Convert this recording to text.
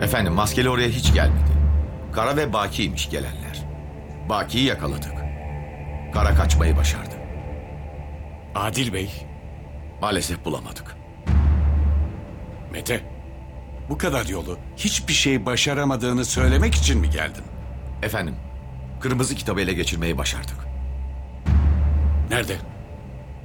Efendim, maskeli oraya hiç gelmedi. Kara ve Baki'ymiş gelenler. Baki'yi yakaladık. Kara kaçmayı başardı. Adil Bey, Maalesef bulamadık. Mete, bu kadar yolu hiçbir şey başaramadığını söylemek için mi geldin? Efendim, kırmızı kitabı ele geçirmeyi başardık. Nerede?